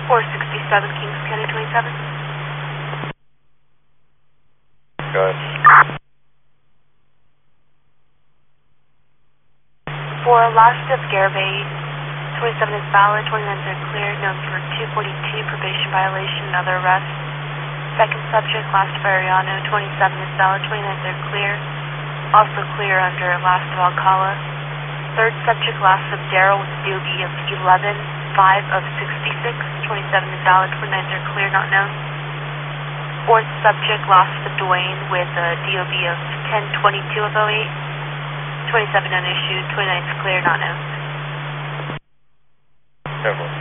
467 Kings County 27. Go ahead. For last of Garibay, 27 is valid, 29s are clear, known for 242 probation violation and other arrests. Second subject, last of Ariano, 27 is valid, 29s are clear, also clear under last of Alcala. Third subject, last of Daryl with a DOB of 11, 5 of 66, 27 is valid, 29s are clear, not known. Fourth subject, last of Dwayne with a DOB of 1022 of 08, 27 unissued, 29 is clear, not known. Careful.